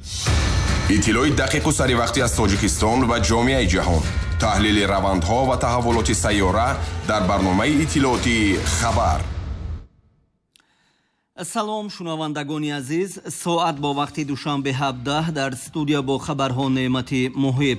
иттилои дақиқу саривақтӣ аз Тоҷикистон ва ҷомеаи ҷаҳон. таҳлили равандҳо ва таҳаввулоти сайёра дар барномаи иттилооти хабар. салом шунавандагони азиз, соат бо вақти душанбе 17 дар студия бо хабарҳо Неъмати Муҳиб.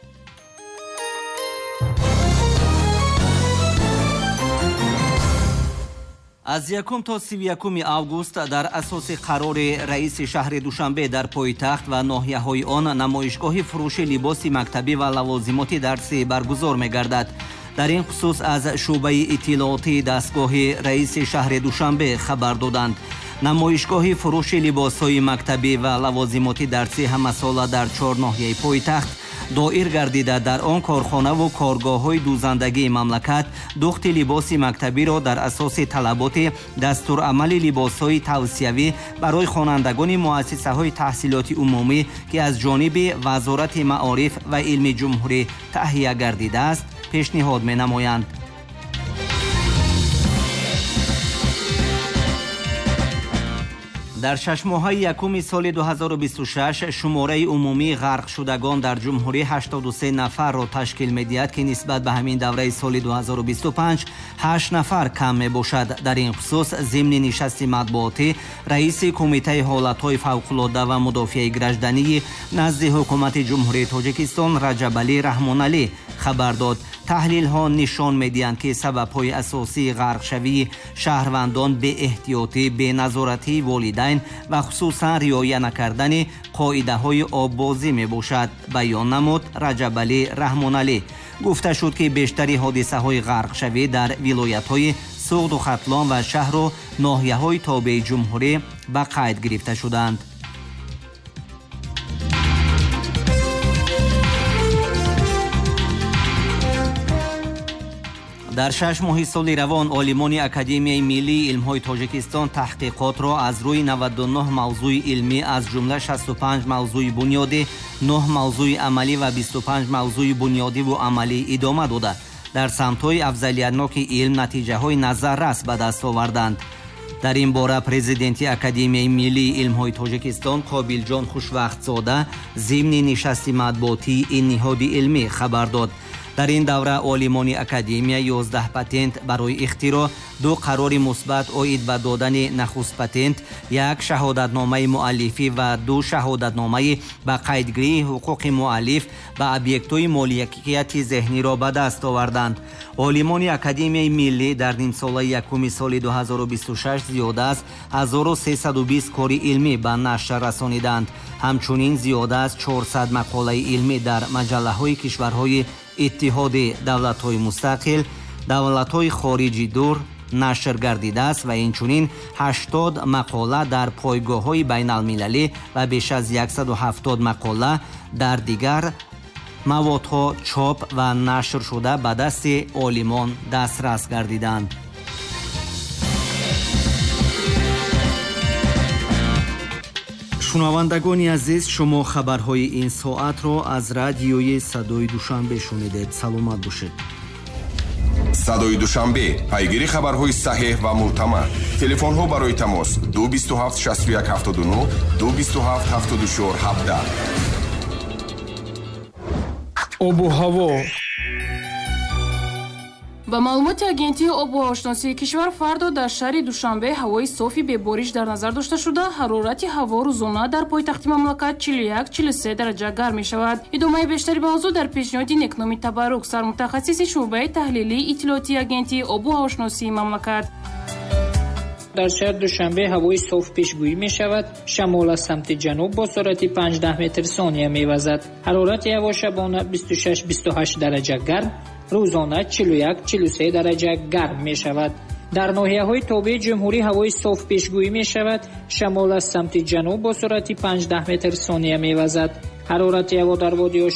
аз 1 то 31 август дар асоси қарори раиси шаҳри Душанбе дар пойтахт ва ноҳияҳои он намоишгоҳи фурӯши либоси мактабӣ ва лавозимоти дарсӣ баргузор мегардад. дар ин хусус аз шуъбаи иттилоотии дастгоҳи раиси шаҳри Душанбе хабар доданд. намоишгоҳи фурӯши либосҳои мактабӣ ва лавозимоти дарсӣ ҳамасола дар 4 ноҳияи пойтахт доир гардида дар он корхонаву коргоҳҳои дузандагии мамлакат духти либоси мактабиро дар асоси талаботи дастурамали либосҳои тавсиявӣ барои хонандагони муассисаҳои таҳсилоти умумӣ ки аз ҷониби Вазорати маориф ва илми ҷумҳурӣ таҳия гардидааст пешниҳод менамоянд. дар 6 моҳаи якуми соли 2026 шумораи умумии ғарқшудагон дар ҷумҳурӣ 83 нафарро ташкил медиҳад ки нисбат ба ҳамин давраи соли 2025 8 нафар кам мебошад. дар ин хусус зимни нишасти матбуотӣ раиси кумитаи ҳолатҳои фавқулода ва мудофиаи граждании назди ҳукумати ҷумҳурии Тоҷикистон Раҷабалӣ Раҳмоналӣ хабар дод. таҳлилҳо нишон медиҳанд ки сабабҳои асосии ғарқшавии шаҳрвандон беэҳтиётӣ, беназоратии волидайн ва хусусан риоя накардани қоидаҳои оббозӣ мебошад, баён намуд Раҷабалӣ Раҳмоналӣ. гуфта шуд ки бештари ҳодисаҳои ғарқшавӣ дар вилоятҳои Суғду Хатлон ва шаҳру ноҳияҳои тобеи ҷумҳурӣ ба қайд гирифта шуданд. дар 6 моҳи соли равон олимони Академияи Миллии илмҳои Тоҷикистон таҳқиқотро аз рӯи 99 мавзӯи илмӣ аз ҷумла 65 мавзӯи бунёдӣ, 9 мавзӯи амалӣ ва 25 мавзӯи бунёдиву амалӣ идома дода дар самтҳои афзалиятноки илм натиҷаҳои назаррас ба даст оварданд. дар ин бора президенти Академияи Миллии илмҳои Тоҷикистон Қобилҷон Хушвақтзода зимни нишасти матбуотии ин ниҳоди илмӣ хабар дод. дар ин давра олимони академия 11 патент барои ихтироъ, 2 қарори мусбат оид ба додани нахуст патент, 1 шаҳодатномаи муаллифӣ ва 2 шаҳодатномаи ба қайдгирии ҳуқуқи муаллиф ба объектҳои моликияти зеҳниро ба даст оварданд. олимони Академияи Миллӣ дар нимсолаи якуми соли 2026 зиёда аз 1320 кори илмӣ ба нашр расониданд. ҳамчунин зиёда аз 400 мақолаи илмӣ дар маҷаллаҳои кишварҳои иттиҳоди давлатҳои мустақил, давлатҳои хориҷи дур нашр гардидааст ва инчунин 80 мақола дар пойгоҳҳои байналмилалӣ ва беш аз 170 мақола дар дигар маводҳо чоп ва нашр шуда ба дасти олимон дастрас гардиданд. шунавандагони азиз, шумо хабарҳои ин соатро аз радиои Садои Душанбе шунидед. саломат бошед. Садои Душанбе, пайгири хабарҳои саҳеҳ ва мӯътамад. телефонҳо барои тамос 227 61 79 227 74 17. обу ҳаво. ба маълумоти агентии обу ҳавошиносии кишвар фардо дар шаҳри Душанбе ҳавои софи бебориш дар назар дошта шуда, ҳарорати ҳаво рӯзона дар пойтахти мамлакат 41-43 дараҷа гарм мешавад. идомаи бештари мавзӯъ дар пешниҳоди Некноми Табаррук, сармутахассиси шуъбаи таҳлилии иттилоотии агентии обу ҳавошиносии мамлакат. дар шаҳр Душанбе ҳавои соф пешгӯӣ мешавад. шамол аз самти ҷануб бо суръати 15 метр сония мевазад. ҳарорати ҳаво шабона 26-28 дараҷа гарм, рӯзона 41-43 дараҷа гарм мешавад. дар ноҳияҳои тобеи ҷумҳурӣ ҳавои соф пешгӯӣ мешавад. шамол аз самти ҷануб бо суръати 15 метр сония мевазад. ҳарорати ҳаво дар водиҳо